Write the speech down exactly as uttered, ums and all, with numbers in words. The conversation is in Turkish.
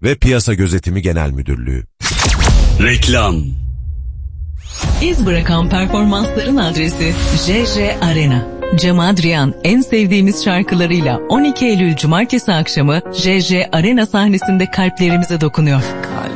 ve Piyasa Gözetimi Genel Müdürlüğü. Reklam. İz bırakan performansların adresi J J Arena. Cem Adrian en sevdiğimiz şarkılarıyla on iki Eylül Cumartesi akşamı J J Arena sahnesinde kalplerimize dokunuyor.